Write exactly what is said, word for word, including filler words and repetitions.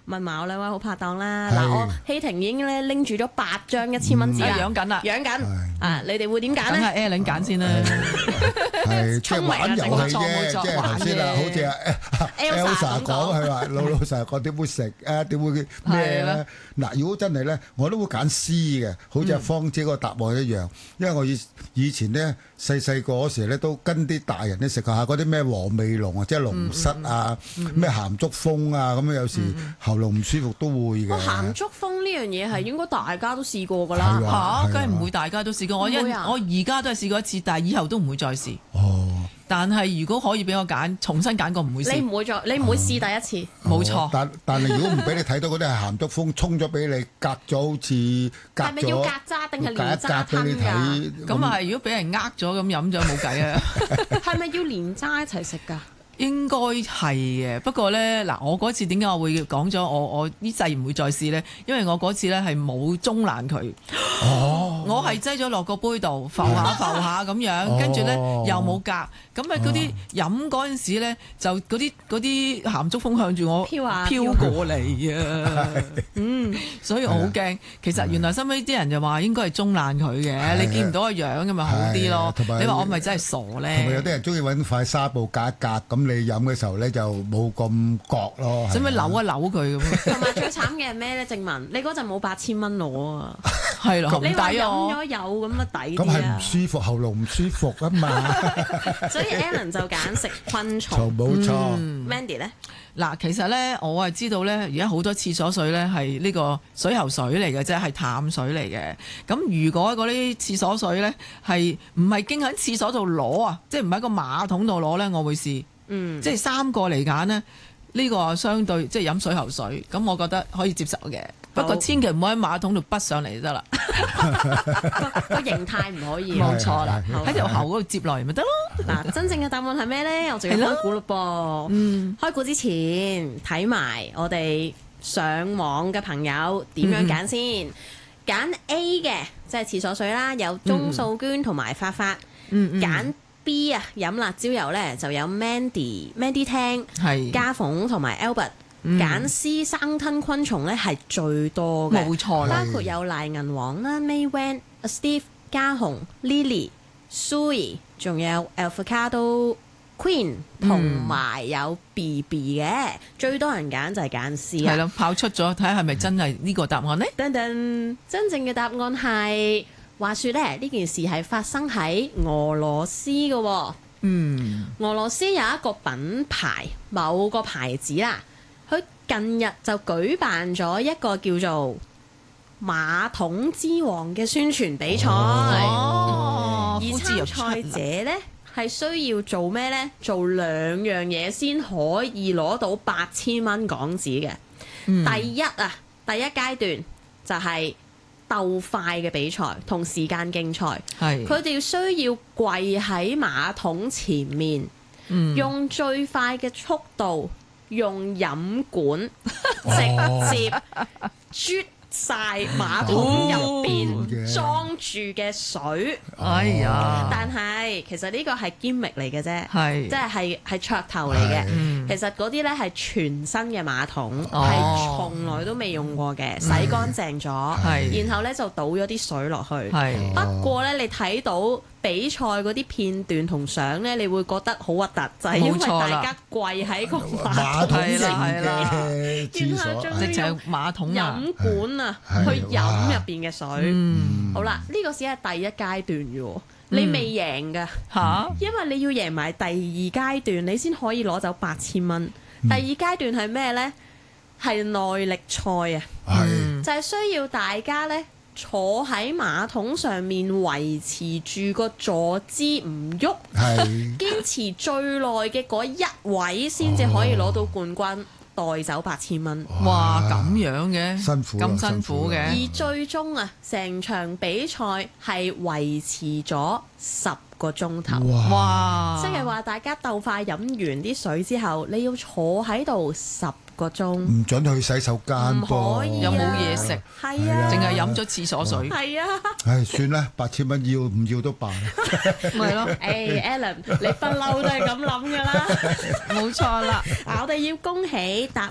問埋我兩位好拍檔啦。嗱，我希婷已經咧拎住咗八張一千蚊紙啦， 養緊啦， 養緊啊！你哋會點揀梗咧？ 係 Alan 揀先啦， 係即係玩遊戲啫，即係頭先啊，好似阿 Elsa 講係話老老實實講點會食啊？點會咩咧？嗱，如果真係咧，我都會揀 C 嘅，好似阿芳姐個答案一樣，因為我以以前咧細細個嗰時咧都跟啲大人咧食下嗰啲咩和味龍啊，即係龍虱啊，咩鹹竹風啊，咁樣有時喉嚨唔舒服都會嘅。 鹹竹風呢樣嘢係應該大家都試過㗎啦。 嚇，梗係唔會大家都試過。我一我而家都係試過一次，但係以後都唔會再試。 哦。 但係如果可以俾我揀，重新揀過唔會試。 你唔會再，你唔會試第一次。 冇錯。 但但係如果唔俾你睇到嗰啲係鹹竹風衝咗俾你，隔咗好似隔咗。 係咪要隔渣定係連渣俾你㗎？ 咁啊係，如果俾人呃咗咁飲咗冇計啊。 係咪要連渣一齊食㗎？ 應該係嘅，不過呢，嗱，我嗰次點解我會講咗我我呢世唔會再試呢？因為我嗰次呢係冇中爛佢， 哦、 我係擠咗落個杯度浮下浮下咁樣，跟住呢又冇隔，咁啊嗰啲飲嗰陣時呢，就嗰啲嗰啲鹹竹風向住我飄啊飄過嚟啊，嗯，所以我好驚。其實原來收尾啲人就話應該係中爛佢嘅，你見唔到個樣咁咪好啲咯。你話我咪真係傻呢？ 同埋有啲人中意揾塊紗布隔一隔咁。你飲嘅時候咧就冇咁覺咯， 使唔使扭一扭佢咁？ 同埋最慘嘅係咩咧？正文，你嗰陣冇八千蚊攞啊， 係咯， 你話飲咗有咁啊抵啲啊！ 咁係唔舒服，喉嚨唔舒服啊嘛。 所以 Alan 就揀食昆蟲， 冇錯。 嗯、 Mandy 咧， 嗱，其實咧我係知道咧，而家好多廁所水咧係呢個水喉水嚟嘅啫，係淡水嚟嘅。咁如果嗰啲廁所水咧係唔係經喺廁所度攞啊，即係唔喺個馬桶度攞咧，我會試。嗯，即係三個嚟揀呢，呢、呢個相對即係飲水喉水，咁我覺得可以接受嘅。不過千祈唔好喺馬桶度滗上嚟就得啦， 個形態唔可以。 冇錯啦，喺條喉嗰度接落嚟咪得咯。 嗱，真正嘅答案係咩呢？我就要開估咯噃。嗯，開估之前睇埋我哋上網嘅朋友點樣揀先。揀、嗯、A 嘅即係廁所水啦，有鍾素娟同埋發發。嗯揀、嗯 B 啊，飲辣椒油咧就有 Mandy、Mandy 聽、家鳳同埋 Albert。揀、嗯、C 生吞昆蟲咧係最多嘅， 冇錯啦。 包括有賴銀王啦、May Wan、Steve、家紅、Lily、Sue， 仲有 Avocado Queen 同埋有 B B 嘅、嗯。最多人揀就係揀 C 啊。係咯， 跑出咗，睇下係咪真係呢個答案呢？ 噔噔，真正嘅答案係。話說咧，呢件事係發生喺俄羅斯嘅、哦。嗯，俄羅斯有一個品牌，某個牌子啦，佢近日就舉辦咗一個叫做馬桶之王嘅宣傳比賽。哦，而參賽者呢係需要做咩呢？做兩樣嘢先可以攞到八千蚊港紙嘅、嗯。第一啊，第一階段就係、是。鬥快嘅比賽同時間競賽，佢哋需要跪喺馬桶前面，嗯、用最快嘅速度，用飲管直接啜晒馬桶入邊裝住嘅水。哎呀！但係其實呢個係 gimmick 嚟嘅啫，即係係係噱頭嚟嘅。其實嗰啲咧係全新嘅馬桶，係、哦、從來都未用過嘅，洗乾淨咗，然後咧就倒咗啲水落去。不過咧，你睇到比賽嗰啲片段同相咧，你會覺得好核突，就係、是、因為大家跪喺個馬桶型嘅，然後仲要用馬桶飲管啊去飲入邊嘅水。嗯、好啦，呢、這個只係第一階段啫。你未贏㗎嚇，因為你要贏埋第二階段，你先可以攞走八千蚊。第二階段係咩呢？係耐力賽啊，嗯、就係、是、需要大家呢坐喺馬桶上面維持住個坐姿唔喐，堅持最耐嘅嗰一位先至可以攞到冠軍。帶走八千蚊， 哇咁樣嘅， 辛苦咁辛苦嘅。 而最終啊，成場比賽係維持咗十個鐘頭，哇！即係話大家鬥快飲完啲水之後，你要坐喺度十個鐘， 唔准去洗手間， 唔可以， 又冇嘢食， 係啊， 淨係飲咗廁所水， 係啊。 唉，算啦，八千蚊要唔要都罷， 咪咯。 誒，Alan，你不嬲都係咁諗㗎啦， 冇錯啦。 嗱，我哋要恭喜答